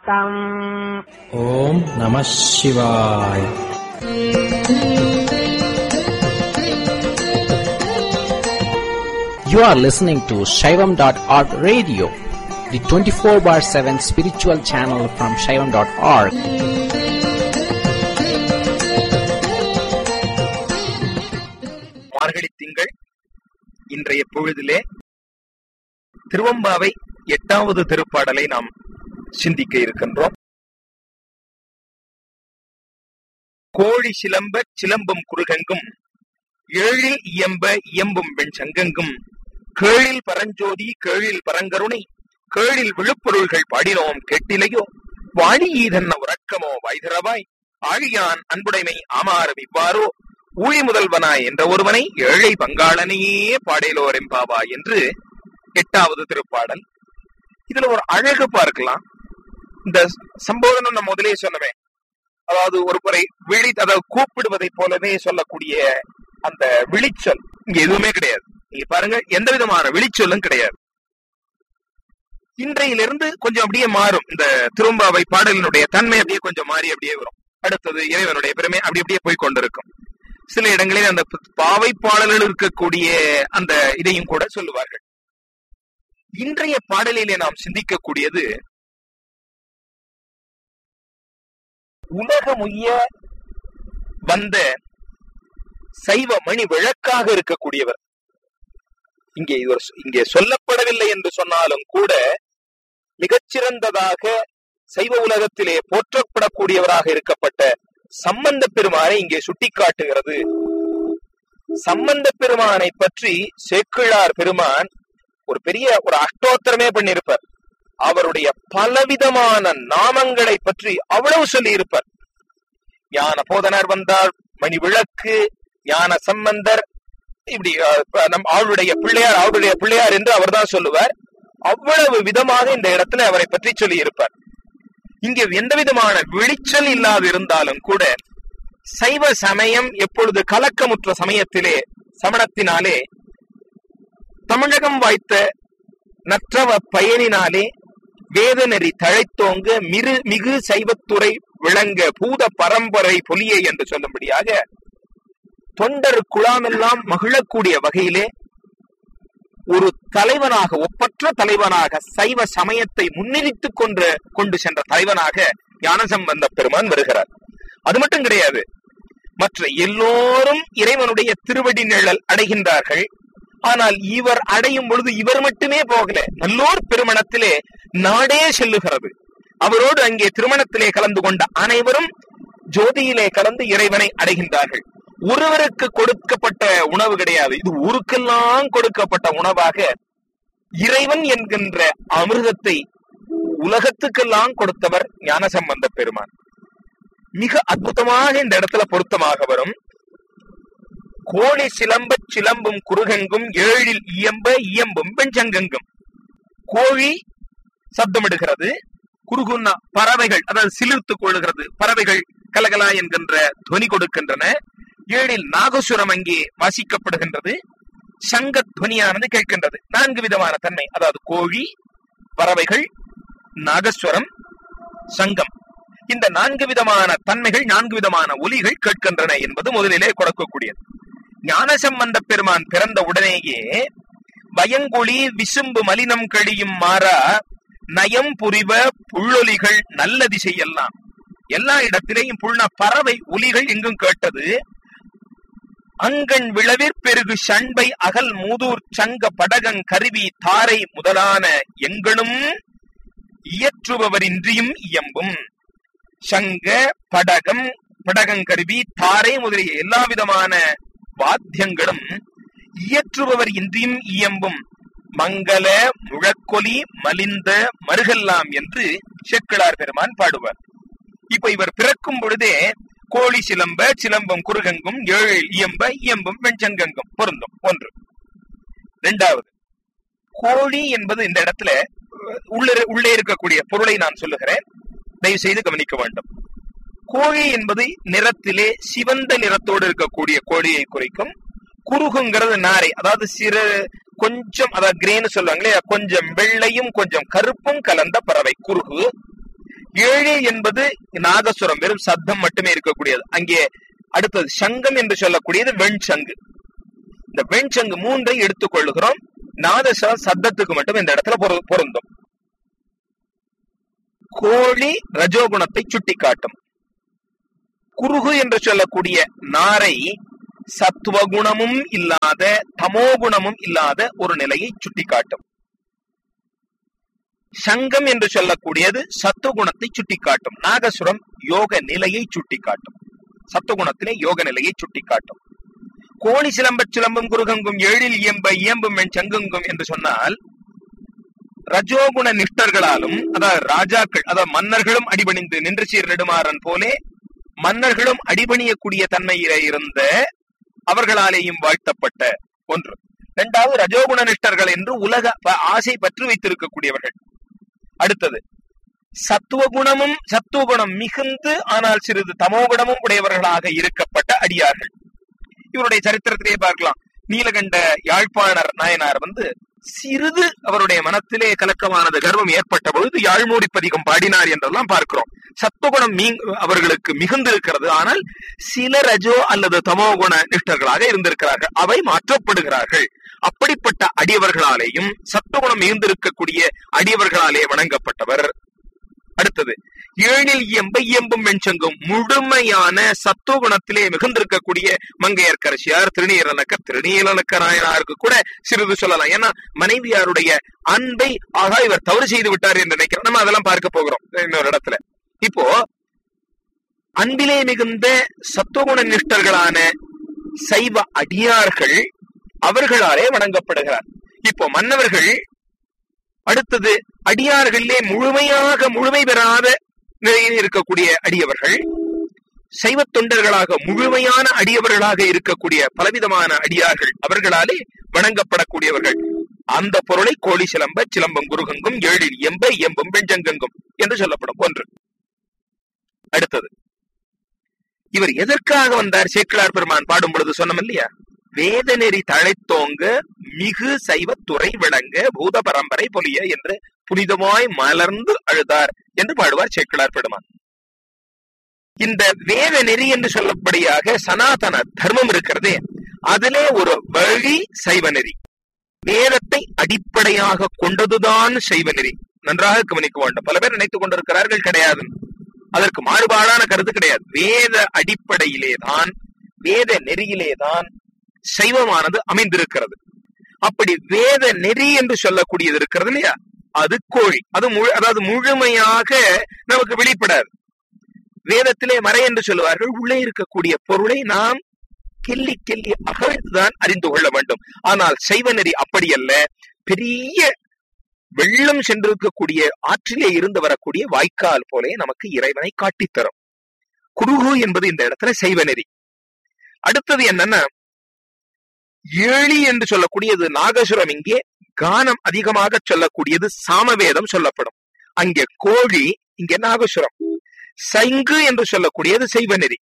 தம். ஓம் நம சிவாய். You are listening to Shaivam.org radio, the 24/7 spiritual channel from Shaivam.org. மார்கழி திங்கள் இன்றைய பொழுதிலே திருவம்பாவை 8வது திருப்பாடலை நாம் சிந்திக்க இருக்கின்றோம். கோழி சிலம்ப சிலம்பும் குறுகெங்கும், ஏழில் இயம்ப இயம்பும் வெண் சங்கெங்கும், கேழில் பரஞ்சோதி கேழில் பரங்கருணை, கேழில் விழுப்பொருள்கள் பாடினோம் கேட்டிலையோ, வாழி ஈதன்ன உறக்கமோ வாய்திரவாய், ஆழியான் அன்புடைமை ஆமாறும் இவ்வாறோ, ஊழி முதல்வனாய் என்ற ஒருவனை ஏழை பங்காளனையே பாடேலோர் எம்பாவா என்று 8வது திருப்பாடல். இதுல ஒரு அழகு பார்க்கலாம். இந்த சம்போதனம் நம்ம முதலே சொன்னவே, அதாவது ஒரு முறை அதாவது கூப்பிடுவதை போலவே சொல்லக்கூடிய அந்த விழிச்சொல் இங்க எதுவுமே கிடையாது. நீங்க பாருங்க, எந்த விதமான விழிச்சொல்லும் கிடையாது. இன்றையிலிருந்து கொஞ்சம் அப்படியே மாறும். இந்த திரும்பாவை பாடலினுடைய தன்மை அப்படியே கொஞ்சம் மாறி அப்படியே வரும். அடுத்தது இறைவனுடைய பெருமை அப்படி அப்படியே போய் கொண்டிருக்கும். சில இடங்களில் அந்த பாவை பாடல்கள் இருக்கக்கூடிய அந்த இதையும் கூட சொல்லுவார்கள். இன்றைய பாடலிலே நாம் சிந்திக்கக்கூடியது உலகமுய்ய வந்த சைவ மணி விளக்காக இருக்கக்கூடியவர். இங்கே சொல்லப்படவில்லை என்று சொன்னாலும் கூட மிகச்சிறந்ததாக சைவ உலகத்திலே போற்றப்படக்கூடியவராக இருக்கப்பட்ட சம்பந்த பெருமானை இங்கே சுட்டிக்காட்டுகிறது. சம்பந்த பெருமானை பற்றி சேக்கிழார் பெருமான் ஒரு பெரிய ஒரு அஷ்டோத்திரமே பண்ணியிருப்பார். அவருடைய பலவிதமான நாமங்களை பற்றி அவ்வளவு சொல்லி இருப்பார். ஞான போதனர் வந்தார், மணி விளக்கு, ஞான சம்பந்தர், இப்படி நம் அவருடைய பிள்ளையார் என்று அவர் தான் சொல்லுவார். அவ்வளவு விதமாக இந்த இடத்துல அவரை பற்றி சொல்லி இருப்பார். இங்கே எந்த விதமான வெளிச்சல் இல்லாது இருந்தாலும் கூட சைவ சமயம் எப்பொழுது கலக்கமுற்ற சமயத்திலே சமணத்தினாலே தமிழகம் வாய்த்த நற்றவ பயனினாலே வேதநெறி தழைத்தோங்க மிகு சைவத்துறை விளங்க பூத பரம்பரை பொலியை என்று சொல்லும்படியாக தொண்டர் குழாமெல்லாம் மகிழக்கூடிய வகையிலே ஒரு தலைவனாக, ஒப்பற்ற தலைவனாக, சைவ சமயத்தை முன்னிறுத்திக் கொண்டு சென்ற தலைவனாக ஞானசம்பந்த பெருமான் வருகிறார். அது மட்டும் கிடையாது, மற்ற எல்லோரும் இறைவனுடைய திருவடி நிழல் அடைகின்றார்கள். ஆனால் இவர் அடையும் பொழுது இவர் மட்டுமே போகல, நல்லோர் பெருமணத்திலே நாடே செல்லுகிறது. அவரோடு அங்கே திருமணத்திலே கலந்து கொண்ட அனைவரும் ஜோதியிலே கலந்து இறைவனை அடைகின்றார்கள். ஒருவருக்கு கொடுக்கப்பட்ட உணவு கிடையாது, இது ஊருக்கெல்லாம் கொடுக்கப்பட்ட உணவாக இறைவன் என்கின்ற அமிர்தத்தை உலகத்துக்கெல்லாம் கொடுத்தவர் ஞானசம்பந்த பெருமான். மிக அற்புதமாக இந்த இடத்துல பொருத்தமாக வரும். கோழி சிலம்ப சிலம்பும் குறுகெங்கும், ஏழில் இயம்ப இயம்பும் வெஞ்சங்கெங்கும். கோழி சப்தமிடுகிறது, குறுகுன்னா பறவைகள், அதாவது சிலிர்த்துக் கொள்ளுகிறது, பறவைகள் கலகலா என்கின்ற துவனி கொடுக்கின்றன. ஏழில் நாகசுரம் அங்கே வாசிக்கப்படுகின்றது, சங்க துவனியானது கேட்கின்றது. 4 விதமான தன்மை, அதாவது கோழி, பறவைகள், நாகஸ்வரம், சங்கம். இந்த 4 விதமான தன்மைகள், 4 விதமான ஒலிகள் கேட்கின்றன என்பது முதலிலே கொடுக்கக்கூடியது. ஞானசம்பந்த பெருமான் பிறந்த உடனேயே வயங்குழி விசும்பு மலினம் கழியும் மாறா நயம் புரிவ புள்ளொலிகள் நல்ல திசையெல்லாம், எல்லா இடத்திலேயும் புள்ள பறவை ஒலிகள் எங்கும் கேட்டது. அங்கண் விளவிற் பெருகு சண்பை அகல் மூதூர் சங்க படகங் கருவி தாரை முதலான எங்கனும் இயற்றுபவரின்றியும் இயம்பும். சங்க படகங்கருவி தாரை முதலிய எல்லா விதமான வாத்தியங்களும் இயற்றுபவர் இன்றியும் இயம்பும் மங்கள முழக்கொலி மலிந்த மருகெல்லாம் என்று சேக்கிழார் பெருமான் பாடுவார். இப்ப இவர் பிறக்கும் பொழுதே கோழி சிலம்ப சிலம்பம் குறுகெங்கும், ஏழு இயம்ப இயம்பும் வெண்சங்கெங்கும் பொருந்தும். 1. 2வது, கோழி என்பது இந்த இடத்துல உள்ளே இருக்கக்கூடிய பொருளை நான் சொல்லுகிறேன், தயவு செய்து கவனிக்க வேண்டும். கோழி என்பது நிறத்திலே சிவந்த நிறத்தோடு இருக்கக்கூடிய கோழியை குறிக்கும். குறுகுங்கிறது நாரை, அதாவது கொஞ்சம், அதாவது கிரேன்னு சொல்லுவாங்களே, கொஞ்சம் வெள்ளையும் கொஞ்சம் கருப்பும் கலந்த பறவை குறுகு. ஏழில் என்பது நாதசுரம், வெறும் சத்தம் மட்டுமே இருக்கக்கூடியது. அங்கே அடுத்தது சங்கம் என்று சொல்லக்கூடியது வெண்சங்கு. இந்த வெண்சங்கு மூன்றை எடுத்துக் கொள்ளுகிறோம். நாதசுரம் சத்தத்துக்கு மட்டும் இந்த இடத்துல பொருந்தும். கோழி ரஜோகுணத்தை சுட்டி காட்டும். குருகு என்று சொல்லக்கூடிய நாரை சத்துவகுணமும் இல்லாத தமோகுணமும் இல்லாத ஒரு நிலையை சுட்டி காட்டும். சங்கம் என்று சொல்லக்கூடியது சத்துவகுணத்தை சுட்டி காட்டும். நாகசுரம் யோக நிலையை சுட்டி காட்டும். சத்துவகுணத்திலே யோக நிலையை சுட்டி காட்டும். கோழி சிலம்பம் குருகங்கும் ஏழில் இயம்பும் என் சங்குங்கும் என்று சொன்னால் ரஜோகுண நிஷ்டர்களாலும், அதாவது ராஜாக்கள், அதாவது மன்னர்களும் அடிபணிந்து நின்று சீர் நெடுமாறன் போலே மன்னர்களும் அடிபணியக்கூடிய தன்மையிலே இருந்த அவர்களாலேயும் வாழ்த்தப்பட்ட ஒன்று. இரண்டாவது ரஜோகுண நிஷ்டர்கள் என்று உலக ஆசை பற்றி வைத்திருக்கக்கூடியவர்கள். அடுத்தது சத்துவகுணம் மிகுந்து ஆனால் சிறிது தமோகுணமும் உடையவர்களாக இருக்கப்பட்ட அடியார்கள். இவருடைய சரித்திரத்திலே பார்க்கலாம். நீலகண்ட யாழ்ப்பாணர் நாயனார் சிறிது அவருடைய மனத்திலே கலக்கமானது, கர்வம் ஏற்பட்ட பொழுது யாழ்மூடி பதிகம் பாடினார் என்றெல்லாம் பார்க்கிறோம். சத்துவகுணம் அவர்களுக்கு மிகுந்து இருக்கிறது, ஆனால் சில ரஜோ அல்லது தமோகுண நிஷ்டர்களாக இருந்திருக்கிறார்கள். அவை மாற்றப்படுகிறார்கள். அப்படிப்பட்ட அடியவர்களாலேயும் சத்துவகுணம் மிகுந்திருக்கக்கூடிய அடியவர்களாலே வணங்கப்பட்டவர். அடுத்தது ஏழில் இயம்பும் வெண்சங்கும், முழுமையான சத்துவகுணத்திலே மிகுந்திருக்கக்கூடிய மங்கையர்க்கரசியார் திருநீலனக்க நாயனாருக்கு கூட சிறிது சொல்லலாம். ஏன்னா மனைவியாருடைய அன்பை இவர் தவறு செய்து விட்டார் என்று நினைக்கிறோம். நம்ம அதெல்லாம் பார்க்க போகிறோம் இன்னொரு இடத்துல. இப்போ அன்பிலே மிகுந்த சத்துவகுண நிஷ்டர்களான சைவ அடியார்கள் அவர்களாலே வணங்கப்படுகிறார். இப்போ மன்னவர்கள், அடுத்தது அடியார்களிலே முழுமை பெறாத நிலையில் இருக்கக்கூடிய அடியவர்கள், சைவ தொண்டர்களாக முழுமையான அடியவர்களாக இருக்கக்கூடிய பலவிதமான அடியார்கள் அவர்களாலே வணங்கப்படக்கூடியவர்கள். அந்த பொருளை கோழி சிலம்பம் குருகங்கும் ஏழில் இயம்பும் வெண்சங்கங்கும் என்று சொல்லப்படும் ஒன்று. அடுத்தது இவர் எதற்காக வந்தார்? சேக்கிழார் பெருமான் பாடும் பொழுது சொன்னோம் இல்லையா, வேத நெறி தழைத்தோங்க மிகு சைவ துறை விளங்க பூத பரம்பரை பொலிய என்று புனிதமாய் மலர்ந்து அழுதார் என்று பாடுவார் சேக்கிழார் பெருமான். இந்த வேத நெறி என்று சொல்லப்படியாக சனாதன தர்மம் இருக்கிறதே, அதிலே ஒரு வழி சைவ நெறி. வேதத்தை அடிப்படையாக கொண்டதுதான் சைவ நெறி. நன்றாக கவனிக்க வேண்டும். பல பேர் நினைத்துக் கொண்டிருக்கிறார்கள் கிடையாது, அதற்கு மாறுபாடான கருத்து கிடையாது. வேத அடிப்படையிலேதான், வேத நெறியிலேதான் சைவமானது அமைந்திருக்கிறது. அப்படி வேத நெறி என்று சொல்லக்கூடியது இருக்கிறது இல்லையா, அது கோழி. அதாவது முழுமையாக நமக்கு வெளிப்படாது. வேதத்திலே மறை என்று சொல்லுவார்கள். உள்ளே இருக்கக்கூடிய பொருளை நாம் கெல்லி அகழ்ந்துதான் அறிந்து கொள்ள வேண்டும். ஆனால் சைவ நெறி அப்படி அல்ல. பெரிய வெள்ளம் சென்றிருக்கக்கூடிய ஆற்றிலே இருந்து வரக்கூடிய வாய்க்கால் போலே நமக்கு இறைவனை காட்டித்தரும். குருகு என்பது இந்த இடத்துல சைவ நெறி. அடுத்தது என்னன்னா, ஏழி என்று சொல்லக்கூடியது நாகசுரம். இங்கே கானம் அதிகமாக சொல்லக்கூடியது சாமவேதம் சொல்லப்படும். அங்கே கோழி, இங்கே நாகசுரம். சைங்கு என்று சொல்லக்கூடியது சைவ நெறி.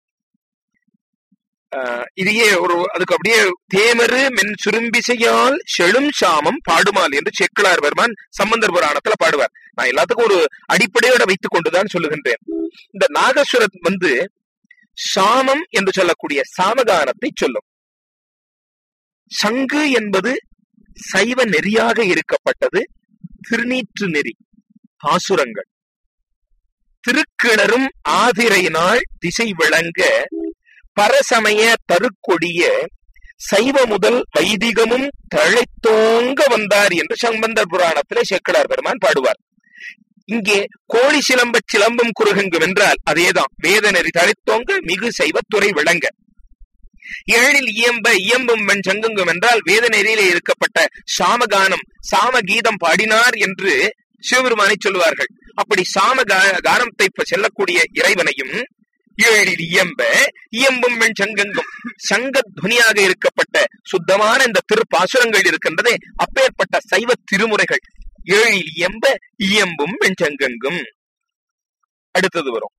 இதையே அதுக்கு அப்படியே தேமரு மென் சுரும்பிசையால் செழும் சாமம் பாடுமால் என்று சேக்கிழார் பெருமான் சம்பந்தர் புராணத்துல பாடுவார். நான் எல்லாத்துக்கும் ஒரு அடிப்படையோட வைத்துக் கொண்டுதான் சொல்லுகின்றேன். இந்த நாகசுரம் சாமம் என்று சொல்லக்கூடிய சாமகானத்தை சொல்லும். சங்கு என்பது சைவ நெறியாக இருக்கப்பட்டது. திருநீற்று நெறி பாசுரங்கள். திருக்கிணறும் ஆதிரை நாள் திசை விளங்க பரசமய தருக்கொடிய சைவ முதல் வைதிகமும் தழைத்தோங்க வந்தார் என்று சம்பந்தர் புராணத்திலே சேக்கிழார் பெருமான் பாடுவார். இங்கே கோழி சிலம்பம் குருகங்கும் என்றால் அதேதான். வேத நெறி தழைத்தோங்க மிகு சைவத்துறை விளங்க. ஏழில் இயம்பும் வெண் சங்குங்கும் என்றால் வேத நெறியிலே இருக்கப்பட்ட சாமகானம், சாமகீதம் பாடினார் என்று சிவபெருமானை சொல்லுவார்கள். அப்படி கானத்தை செல்லக்கூடிய இறைவனையும் ஏழில் இயம்பும் வெண் சங்கங்கும், சங்க துனியாக இருக்கப்பட்ட சுத்தமான இந்த திருப்பாசுரங்கள் இருக்கின்றதே, அப்பேற்பட்ட சைவ திருமுறைகள் ஏழில் இயம்பும் வெண் சங்கங்கும். அடுத்தது வரும்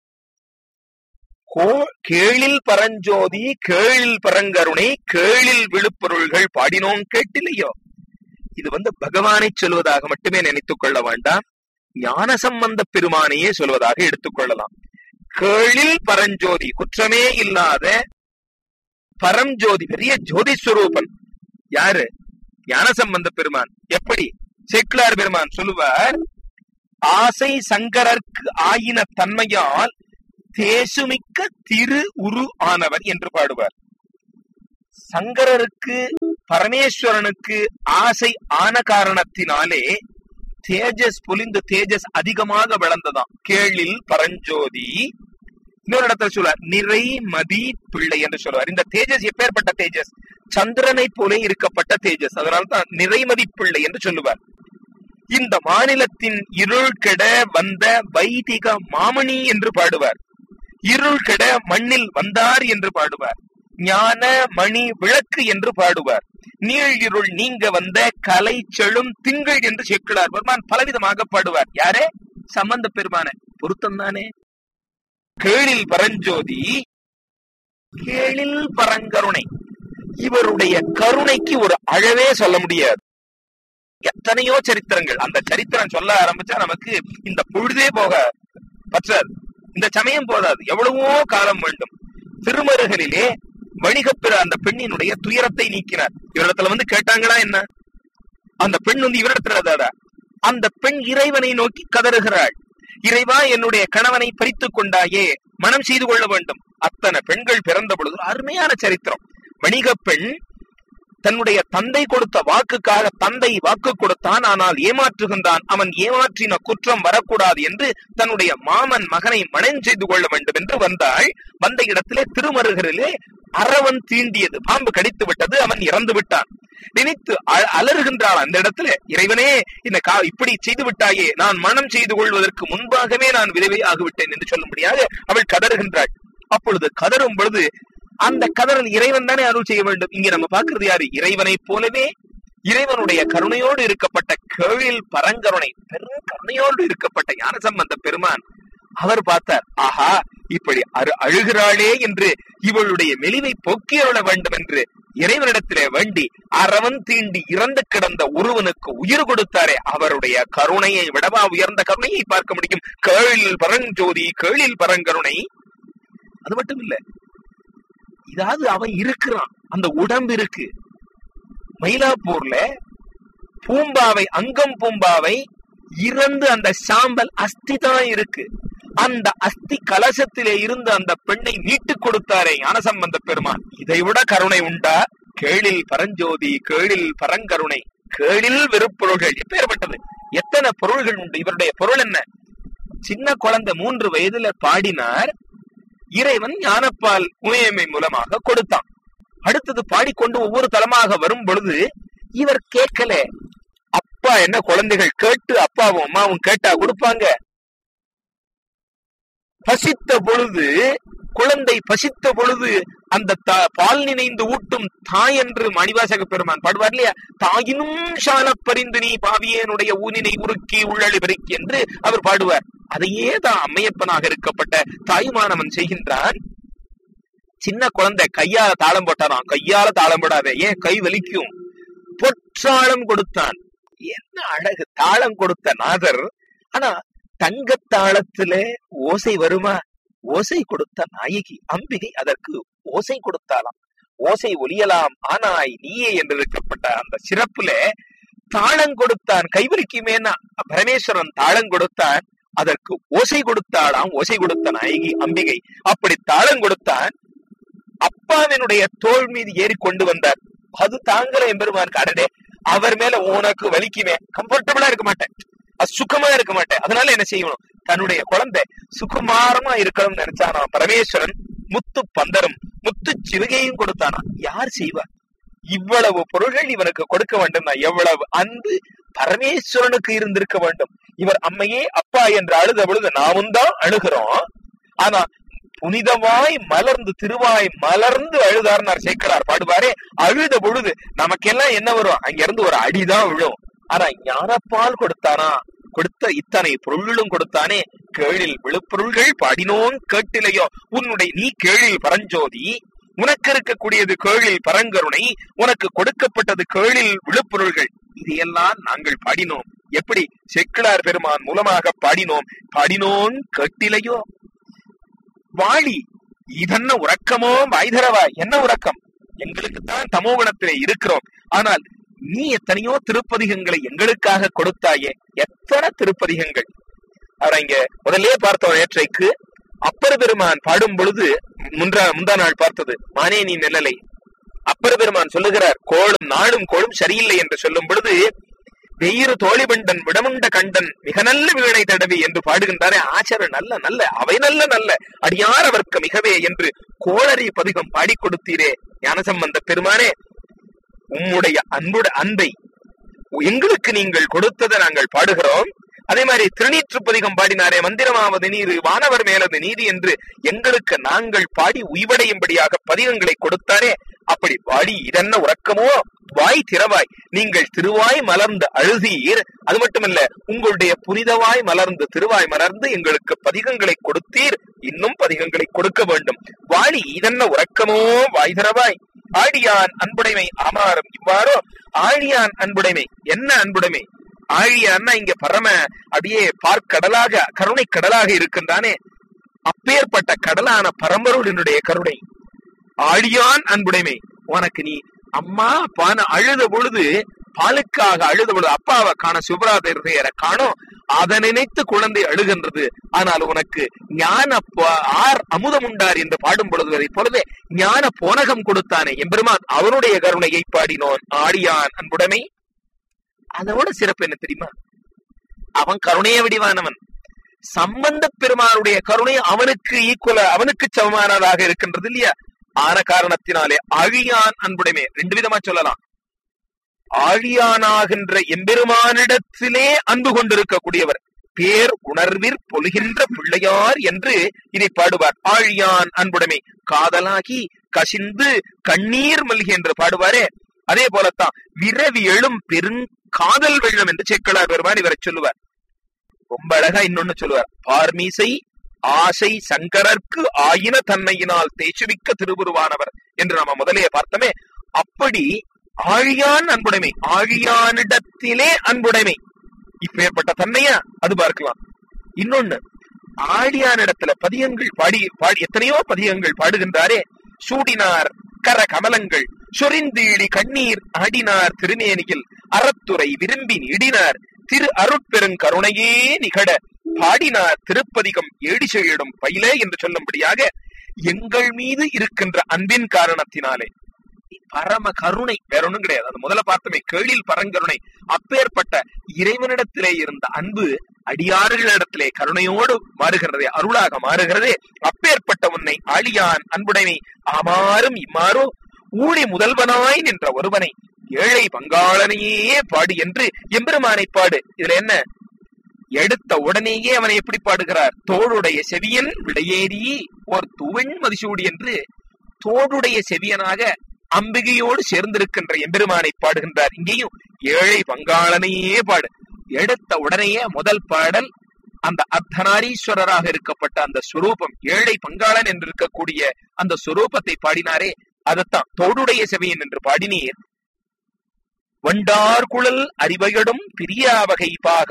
கேளில் பரஞ்சோதி கேளில் பரங்கருணை கேளில் விழுப்பொருள்கள் பாடினோம் கேட்டிலையோ. இது பகவானை சொல்வதாக மட்டுமே நினைத்துக் கொள்ள வேண்டாம். ஞானசம்பந்த பெருமானையே சொல்வதாக எடுத்துக்கொள்ளலாம். கேளில் பரஞ்சோதி, குற்றமே இல்லாத பரஞ்சோதி, பெரிய ஜோதி ஸ்வரூபன் யாரு? ஞானசம்பந்த பெருமான். எப்படி? சேக்கிழார் பெருமான் சொல்லுவார், ஆசை சங்கரர்க்கு ஆயின தன்மையால் தேசுமிக்க திரு உரு ஆனவர் என்று பாடுவார். சங்கரருக்கு பரமேஸ்வரனுக்கு ஆசை ஆன காரணத்தினாலே தேஜஸ் பொலிந்து தேஜஸ் அதிகமாக வளர்ந்ததாம். கேளில் பரஞ்சோதி. இன்னொரு இடத்துல சொல்லுவார் நிறைமதி பிள்ளை என்று சொல்லுவார். இந்த தேஜஸ் எப்பேற்பட்ட தேஜஸ்? சந்திரனை போல இருக்கப்பட்ட தேஜஸ். அதனால்தான் நிறைமதி பிள்ளை என்று சொல்லுவார். இந்த மாநிலத்தின் இருள் கெட வந்த வைதிக மாமணி என்று பாடுவார். இருள் கெட மண்ணில் வந்தார் என்று பாடுவார். ஞான மணி விளக்கு என்று பாடுவார். நீள் இருள் நீங்க வந்த கலை செழும் திங்கள் என்று சேக்கிழார் பெருமான் பலவிதமாக பாடுவார். யாரே? சம்பந்த பெருமான. பொருத்தம் தானே. கேளில் பரஞ்சோதி, கேளில் பரங்கருணை. இவருடைய கருணைக்கு ஒரு அளவே சொல்ல முடியாது. எத்தனையோ சரித்திரங்கள். அந்த சரித்திரம் சொல்ல ஆரம்பிச்சா நமக்கு இந்த பொழுதே போக பற்றாது, இந்த சமயம் போதாது, எவ்வளவோ காலம் வேண்டும். திருமருகலிலே வணிகப்பிற அந்த பெண்ணினுடைய துயரத்தை நீக்கினார். இவரிடத்துல வந்து கேட்டாங்களா என்ன? அந்த பெண் வந்து இவரிடத்துல அந்த பெண் இறைவனை நோக்கி கதறுகிறாள். இறைவா, என்னுடைய கணவனை பறித்துக் கொண்டாயே, மனம் செய்து கொள்ள வேண்டும். அத்தனை பெண்கள் பிறந்த பொழுது அருமையான சரித்திரம். வணிக பெண் தன்னுடைய தந்தை கொடுத்த வாக்குக்காக தந்தை வாக்கு கொடுத்தான், ஆனால் ஏமாற்றுகின்றான். அவன் ஏமாற்றின குற்றம் வரக்கூடாது என்று தன்னுடைய மாமன் மகனை மனம் செய்து கொள்ள வேண்டும் என்று வந்தாள். வந்த இடத்திலே திருமருகரிலே அரவன் தீண்டியது, பாம்பு கடித்து விட்டது, அவன் இறந்து விட்டான். நினைத்து அலறுகின்றாள் அந்த இடத்துல, இறைவனே, இந்த இப்படி செய்து விட்டாயே, நான் மனம் செய்து கொள்வதற்கு முன்பாகவே நான் விதவை ஆகிவிட்டேன் என்று சொல்லும்படியாக அவள் கதறுகின்றாள். அப்பொழுது கதறும் பொழுது அந்த கதறல் இறைவன் தானே அருள் செய்ய வேண்டும். இங்க நம்ம பார்க்கிறது யாரு? இறைவனை போலவே இறைவனுடைய கருணையோடு இருக்கப்பட்ட கேளில் பரங்கருணை, பெரும் கருணையோடு இருக்கப்பட்ட ஞானசம்பந்த பெருமான். அவர் பார்த்தார், ஆஹா, இப்படி அழுகிறாளே என்று இவளுடைய மெலிவை போக்கி அருள வேண்டும் என்று இறைவனிடத்திலே வேண்டி அரவன் தீண்டி இறந்து கிடந்த ஒருவனுக்கு உயிர் கொடுத்தாரே, அவருடைய கருணையை விடவா உயர்ந்த கருணையை பார்க்க முடியும்? கேளில் பரஞ்சோதி, கேளில் பரங்கருணை. அது மட்டும் இல்ல, இதாவது அவன் இருக்கிறான், அந்த உடம்பு இருக்கு. மயிலாப்பூர்ல பூம்பாவை, அங்கம் பூம்பாவை இறந்து அந்த சாம்பல் அஸ்தி தான் இருக்கு. அந்த அஸ்தி கலசத்திலே இருந்து அந்த பெண்ணை மீட்டுக் கொடுத்தாரே ஞானசம்பந்த பெருமான். இதை விட கருணை உண்டா? கேளில் பரஞ்சோதி, கேளில் பரங்கருணை. கேளில் வெறுப்பொருள்கள் எப்பேற்பட்டது, எத்தனை பொருள்கள் உண்டு. இவருடைய பொருள் என்ன? சின்ன குழந்தை 3 வயதுல பாடினார், இறைவன் ஞானப்பால் உமையமை மூலமாக கொடுத்தான். அடுத்தது பாடிக்கொண்டு ஒவ்வொரு தலமாக வரும் பொழுது இவர் கேட்கல. அப்பா என்ன குழந்தைகள் கேட்டு அப்பாவும் அம்மாவும் கேட்டா கொடுப்பாங்க? பசித்த பொழுது, குழந்தை பசித்த பொழுது அந்த பால் நினைந்து ஊட்டும் தாய் என்று மணிவாசக பெருமான் பாடுவார் இல்லையா? தாயினும் சால பரிந்து நீ பாவியனுடைய ஊனினை உருக்கி உள்ளழி பெருக்கி என்று அவர் பாடுவார். அதையே தான் அம்மையப்பனாக இருக்கப்பட்ட தாயுமானவன் செய்கின்றான். சின்ன குழந்தை கையால தாளம் போட்டாராம். கையால தாளம் போடாத, ஏன் கை வலிக்கும். பொற்றாளம் கொடுத்தான். என்ன அழகு! தாளம் கொடுத்த நாதர். ஆனா தங்கத்தாளத்துல ஓசை வருமா? ஓசை கொடுத்த நாயகி அம்பிகை அதற்கு ஓசை கொடுத்தாலாம். ஓசை ஒலியலாம் ஆனாய் நீயே என்று இருக்கப்பட்ட அந்த சிறப்புல தாளம் கொடுத்தான். கைவலிக்குமேனா பரமேஸ்வரன் தாளம் கொடுத்தான், அதற்கு ஓசை கொடுத்தாளாம். ஓசை கொடுத்த நாயகி அம்பிகை. அப்படி தாளம் கொடுத்தான். அப்பாவினுடைய தோள் மீது ஏறி கொண்டு வந்தார். அது தாங்கல எம்பெருமான். கடனே, அவர் மேல உனக்கு வலிக்குமே, கம்ஃபர்டபுளா இருக்க மாட்டேன், சுகமா இருக்க மாட்டேன். அதனால என்ன செய்யணும்? தன்னுடைய குழந்தை சுகுமாரமா இருக்கணும்னு நினைச்சானா பரமேஸ்வரன். முத்து பந்தரும் முத்து சிறுகையும் கொடுத்தானா. யார் செய்வார்? இவ்வளவு பொருள்கள் இவனுக்கு கொடுக்க வேண்டும். எவ்வளவு அன்பு பரமேஸ்வரனுக்கு இருந்திருக்க வேண்டும். இவர் அம்மையே அப்பா என்று அழுத பொழுது நாமும் தான் அழுகிறோம். ஆனா புனிதமாய் மலர்ந்து, திருவாய் மலர்ந்து அழுதார்னார் சேக்கிழார் பாடுவாரே. அழுத பொழுது நமக்கெல்லாம் என்ன வரும்? அங்கிருந்து ஒரு அடிதான் விழும். ஆனா ஞானப்பால் கொடுத்தானா? கொடுத்த இத்தனை பொருள்களும் கொடுத்தானே. கேளில் விழுப்பொருள்கள் பாடினோன் கேட்டிலையோ. உன்னுடைய நீ கேளில் பரஞ்சோதி, உனக்கு இருக்கக்கூடியது கேளில் பரங்கருணை, உனக்கு கொடுக்கப்பட்டது கேளில் விழுப்பொருள்கள். இதையெல்லாம் நாங்கள் பாடினோம். எப்படி சேக்கிழார் பெருமான் மூலமாக பாடினோன் கேட்டிலையோ? வாழி இதென்ன உறக்கமோ வாய்தரவா? என்ன உறக்கம்? எங்களுக்குத்தான் தமோகுணத்திலே இருக்கிறோம். ஆனால் நீ எத்தனையோ திருப்பதிகங்களை எங்களுக்காக கொடுத்தாயே. எத்தனை திருப்பதிகங்கள்! அவரை இங்க முதல்ல பார்த்தோம். நேற்றைக்கு அப்பர் பெருமான் பாடும் பொழுது முந்தா நாள் பார்த்தது மானே நீ நெல்லலை. அப்பர் பெருமான் சொல்லுகிறார், கோளும் நாளும் கோளும் சரியில்லை என்று சொல்லும் பொழுது, வெயிறு தோழிபண்டன் விடமுண்ட கண்டன் மிக நல்ல வீணை தடவி என்று பாடுகின்றாரே. ஆச்சர நல்ல நல்ல அவை நல்ல நல்ல அடியார் அவர்க்கு மிகவே என்று கோளறி பதிகம் பாடி கொடுத்தீரே ஞானசம்பந்த பெருமானே. உம்முடைய அன்பை எங்களுக்கு நீங்கள் கொடுத்ததை நாங்கள் பாடுகிறோம். அதே மாதிரி திருநீற்று பதிகம் பாடினாரே, மந்திரமாவது நீரு வானவர் மேலது நீதி என்று எங்களுக்கு நாங்கள் பாடி உய்வடையும்படியாக பதிகங்களை கொடுத்தாரே. அப்படி பாடி இதென்ன உறக்கமோ வாய் திறவாய், நீங்கள் திருவாய் மலர்ந்து அழுதீர். அது மட்டுமல்ல, உங்களுடைய புனிதவாய் மலர்ந்து திருவாய் மலர்ந்து எங்களுக்கு பதிகங்களை கொடுத்தீர். இன்னும் பதிகங்களை கொடுக்க வேண்டும். வாழி இதென்ன உறக்கமோ வாய் திறவாய். ஆழியான் அன்புடைமை ஆமாறும் இவ்வாறோ. ஆழியான் அன்புடைமை என்ன அன்புடைமை? ஆழியான்னா இங்க பரம அப்படியே பார்க்கடலாக கருணை கடலாக இருக்கின்றானே. அப்பேற்பட்ட கடலான பரம்பொருளினுடைய கருணை. ஆழியான் அன்புடைமை. உனக்கு நீ அம்மா பான அழுத பொழுது, பாலுக்காக அழுத பொழுது, அப்பாவை காண சிவராத்திர காணோம், அதை நினைத்து குழந்தை அழுகின்றது. ஆனால் உனக்கு ஞான அமுதம் உண்டார் என்று பாடும் பொழுது பொழுதே ஞான போனகம் கொடுத்தானே எம்பெருமான், அவனுடைய கருணையை பாடினோன். ஆழியான் அன்புடைமை. அதோட சிறப்பு என்ன தெரியுமா? அவன் கருணைய வடிவானவன். சம்பந்த பெருமானுடைய கருணை அவனுக்கு அவனுக்கு சமமானதாக இருக்கின்றது இல்லையா? ஆன காரணத்தினாலே ஆழியான் அன்புடைமை ரெண்டு விதமா சொல்லலாம். ஆழியானாகின்ற எம்பெருமானிடத்திலே அன்பு கொண்டிருக்கக்கூடியவர், பேர் உணர்விற் பொழுகின்ற பிள்ளையார் என்று இதை பாடுவார். ஆழியான் அன்புடைமை. காதலாகி கசிந்து கண்ணீர் மல்கி என்று பாடுவாரே, அதே போலத்தான் விரவி எழும் பெருங்காதல் வெள்ளம் என்று சேக்கிழார் பெருமான் இவரை சொல்லுவார். ரொம்ப அழகா இன்னொன்னு சொல்லுவார். பார்மீசை ஆசை சங்கரர்க்கு ஆயின தன்மையினால் தேசுவிக்க திருவுருவானவர் என்று நாம முதலே பார்த்தோமே. அப்படி ஆழியான் அன்புடைமை, ஆழியானிடத்திலே அன்புடைமை. இப்பேற்பட்ட தன்மையா அது பார்க்கலாம். இன்னொன்னு, ஆழியானிடத்துல பதிகங்கள் பாடி எத்தனையோ பதிகங்கள் பாடுகின்றாரே. சூடினார் கர கமலங்கள் சொரிந்தீழி கண்ணீர் ஆடினார் திருமேனியில் அறத்துறை விரும்பின் இடினார் திரு அருட்பெருங்கருணையே நிகழ பாடினார் திருப்பதிகம் ஏடிசெழிடும் பயிலே என்று சொல்லும்படியாக எங்கள் மீது இருக்கின்ற அன்பின் காரணத்தினாலே பரம கருணை, வேற ஒண்ணும் கிடையாது. அது முதல்ல பார்த்தோமே, கேளில் பரங்கருணை. அப்பேற்பட்ட இறைவனிடத்திலே இருந்த அன்பு அடியார்களிடத்திலே கருணையோடு மாறுகிறதே, அருளாக மாறுகிறதே. அப்பேற்பட்ட உன்னை ஆழியான் அன்புடைமை ஆமாறும் இம்மாறோ ஊழி முதல்வனாய் நின்ற ஒருவனை ஏழை பங்காளனையே பாடு என்று எம்பெருமானை பாடு. இதுல என்ன? எடுத்த உடனேயே அவனை எப்படி பாடுகிறார்? தோளுடைய செவியன் விடையேறி ஒரு துவன் மதிசூடி என்று தோளுடைய செவியனாக அம்பிகையோடு சேர்ந்திருக்கின்ற எம்பெருமானை பாடுகின்றார். இங்கேயும் ஏழை பங்காளனையே பாடு. எடுத்த உடனேயே முதல் பாடல் அந்த அர்த்தநாரீஸ்வரராக இருக்கப்பட்ட அந்த சுரூபம், ஏழை பங்காளன் என்று இருக்கக்கூடிய அந்த சுரூபத்தை பாடினாரே, அதத்தான் தோடுடைய செவியன் என்று பாடினீர். வண்டார் குழல் அறிவையடும் பிரியா வகை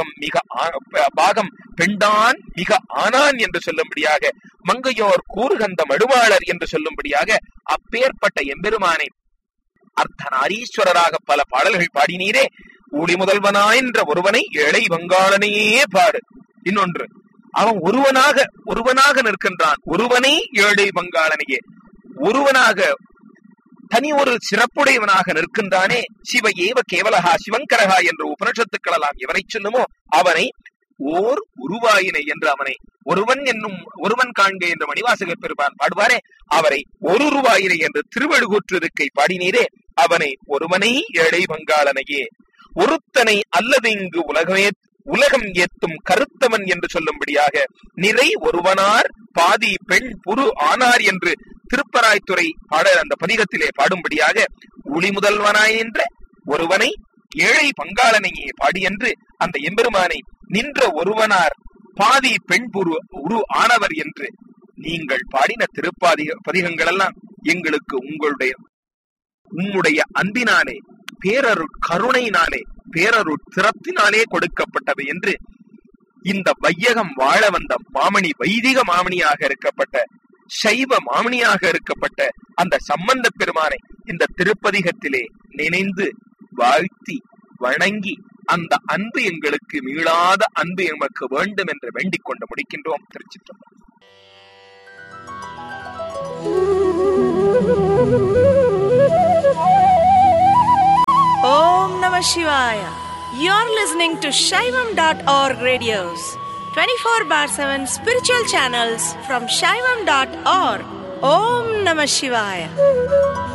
பாகம் பெண்டான் மிக ஆனான் என்று சொல்லும்படியாக, மங்கையோர் கூறுகந்த மடுவாளர் என்று சொல்லும்படியாக அப்பேற்பட்ட எம்பெருமானை அர்த்தநாரீஸ்வரராக பல பாடல்கள் பாடினீரே. ஊழி முதல்வனாய் என்ற ஒருவனை ஏழை வங்காளனையே பாடு. இன்னொன்று, அவன் ஒருவனாக நிற்கின்றான். ஒருவனை ஏழை வங்காளனையே, ஒருவனாக தனி ஒரு சிறப்புடையவனாக நிற்கின்றானே. சிவ ஏவ கேவலகா சிவங்கரகா என்று உபனிஷத்துக்கள் எல்லாம் எவனை சொல்லுமோ அவனை ஓர் உருவாயினை என்று, அவனை ஒருவன் காண்க என்று மணிவாசகர் பெருமான் பாடுவாரே, அவரை ஒரு உருவாயினை என்று திருவழுகூற்றிருக்கை பாடினீரே. அவனை ஒருவனை ஏழை வங்காளனையே, ஒருத்தனை அல்லது இங்கு உலகம் ஏத்தும் கருத்தவன் என்று சொல்லும்படியாக நிறை ஒருவனார் பாதி பெண் புரு ஆனார் என்று திருப்பராய்த்துறை பாடல் அந்த பதிகத்திலே பாடும்படியாக ஒளி முதல்வனாய் என்ற ஒருவனை ஏழை பங்காளனையே பாடி என்று அந்த எம்பெருமானை நின்ற ஒருவனார் பாதி பெண் புரு உரு ஆனவர் என்று நீங்கள் பாடின பதிகங்கள் எல்லாம் எங்களுக்கு உம்முடைய அன்பினாலே பேரருட் கருணையினாலே பேரருட் திறத்தினாலே கொடுக்கப்பட்டவை என்று இந்த வையகம் வாழ வந்த மாமணி, வைதிக மாமணியாக இருக்கப்பட்ட, சைவ மாமணியாக இருக்கப்பட்ட அந்த சம்பந்த பெருமானை இந்த திருப்பதிகத்திலே நினைந்து வாழ்த்தி வணங்கி அந்த அன்பு எங்களுக்கு மீளாத அன்பு எமக்கு வேண்டும் என்று வேண்டிக் கொண்டு முடிக்கின்றோம். திருச்சிற்றம்பலம். Om Namah Shivaya. You're listening to Shaivam.org radios, 24/7 spiritual channels from Shaivam.org. Om Namah Shivaya.